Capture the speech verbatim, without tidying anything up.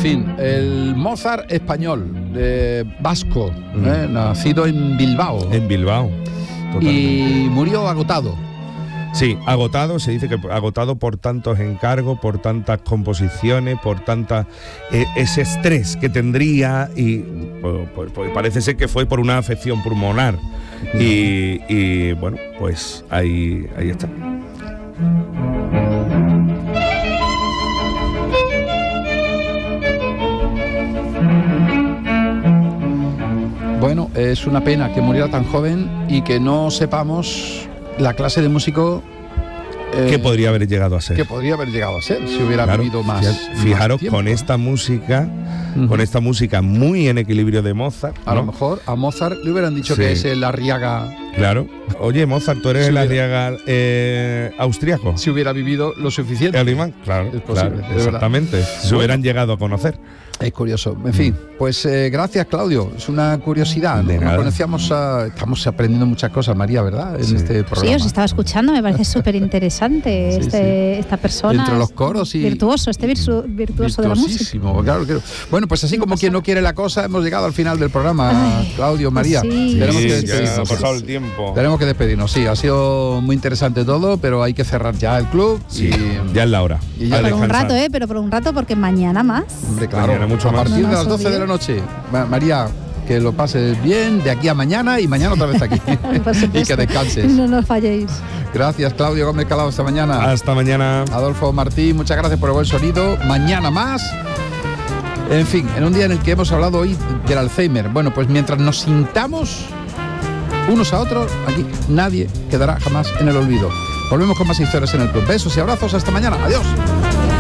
fin, el Mozart español, eh, vasco, mm. eh, nacido en Bilbao. En Bilbao. Totalmente. Y murió agotado. Sí, agotado, se dice que agotado por tantos encargos, por tantas composiciones, por tanta eh, ese estrés que tendría y pues, pues, pues parece ser que fue por una afección pulmonar y, y bueno, pues ahí, ahí está. Bueno, es una pena que muriera tan joven y que no sepamos la clase de músico eh, que podría haber llegado a ser. Que podría haber llegado a ser si hubiera claro, vivido más. Fijaros, más con esta música, uh-huh. con esta música muy en equilibrio de Mozart, a ¿no? lo mejor a Mozart le hubieran dicho sí. que es el Arriaga. Claro. Oye, Mozart, ¿tú eres si el Arriaga eh, austriaco? Si hubiera vivido lo suficiente. ¿El alemán? Claro, es posible, claro, exactamente. Verdad. Se bueno. hubieran llegado a conocer. Es curioso. En fin, pues eh, gracias, Claudio. Es una curiosidad. De ¿no? nada. Conocíamos a, estamos aprendiendo muchas cosas, María, ¿verdad? En sí. este programa. Sí, os estaba escuchando. Me parece súper interesante sí, este, sí. esta persona. Entre los coros y virtuoso, este virtu, virtuoso de la música. Claro, claro. Bueno, pues así como quien no quiere la cosa, hemos llegado al final del programa. Ay, Claudio, María. Sí, tenemos sí, que ya ha pasado el tiempo. Tenemos que despedirnos. Sí, ha sido muy interesante todo, pero hay que cerrar ya el club. Sí, y, ya es la hora. Y ya por un rato, ¿eh? Pero por un rato, porque mañana más. Hombre, claro, mañana mucho a más. partir no, de no, las doce de la noche. María, que lo pases bien de aquí a mañana y mañana otra vez aquí. Y que descanses. No nos falléis. Gracias, Claudio Gómez Calao, hasta mañana. Hasta mañana. Adolfo Martín, muchas gracias por el buen sonido. Mañana más. En fin, en un día en el que hemos hablado hoy del Alzheimer. Bueno, pues mientras nos sintamos unos a otros, aquí nadie quedará jamás en el olvido. Volvemos con más historias en el club. Besos y abrazos, hasta mañana. Adiós.